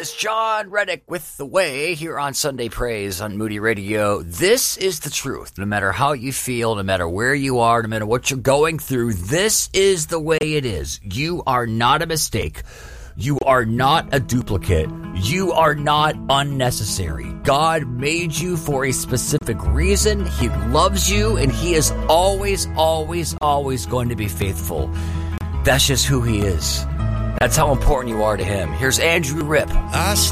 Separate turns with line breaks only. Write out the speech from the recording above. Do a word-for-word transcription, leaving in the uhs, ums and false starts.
is John Reddick with The Way here on Sunday Praise on Moody Radio. This is the truth. No matter how you feel, no matter where you are, no matter what you're going through, this is the way it is. You are not a mistake. You are not a duplicate. You are not unnecessary. God made you for a specific reason. He loves you, and He is always, always, always going to be faithful. That's just who He is. That's how important you are to Him. Here's Andrew Ripp.
I